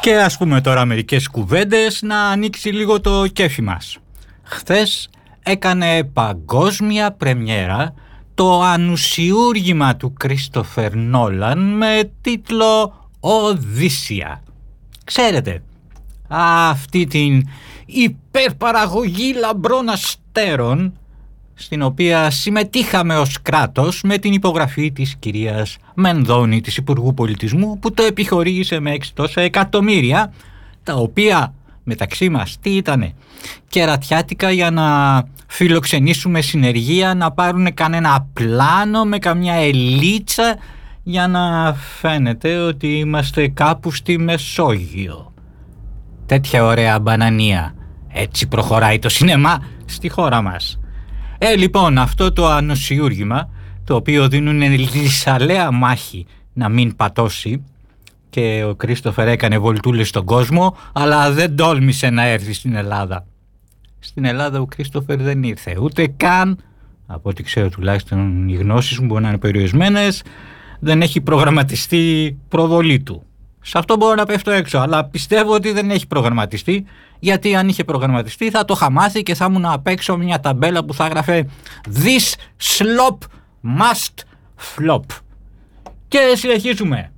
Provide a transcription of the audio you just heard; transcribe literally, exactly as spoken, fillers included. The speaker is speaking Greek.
Και ας πούμε τώρα μερικές κουβέντες να ανοίξει λίγο το κέφι μας. Χθες έκανε παγκόσμια πρεμιέρα το ανουσιούργημα του Κρίστοφερ Νόλαν με τίτλο «Οδύσσια». Ξέρετε, αυτή την υπερπαραγωγή λαμπρών αστέρων στην οποία συμμετείχαμε ως κράτος με την υπογραφή της κυρίας Μενδώνη, της Υπουργού Πολιτισμού, που το επιχορήγησε με έξι τόσα εκατομμύρια, τα οποία μεταξύ μας τι ήτανε, κερατιάτικα για να φιλοξενήσουμε συνεργεία, να πάρουν κανένα πλάνο με καμιά ελίτσα για να φαίνεται ότι είμαστε κάπου στη Μεσόγειο. Τέτοια ωραία μπανανία. Έτσι προχωράει το σινεμά στη χώρα μας. Ε, λοιπόν, αυτό το ανοσιούργημα, το οποίο δίνουν λυσαλέα μάχη να μην πατώσει, και ο Κρίστοφερ έκανε βολτούλες στον κόσμο, αλλά δεν τόλμησε να έρθει στην Ελλάδα. Στην Ελλάδα ο Κρίστοφερ δεν ήρθε, ούτε καν, από ό,τι ξέρω τουλάχιστον οι γνώσεις μου μπορεί να είναι περιορισμένες, δεν έχει προγραμματιστεί προβολή του. Σε αυτό μπορώ να πέφτω έξω, αλλά πιστεύω ότι δεν έχει προγραμματιστεί, γιατί αν είχε προγραμματιστεί θα το είχα μάθει και θα ήμουν απ' έξω μια ταμπέλα που θα έγραφε «This slop must flop». Και συνεχίζουμε.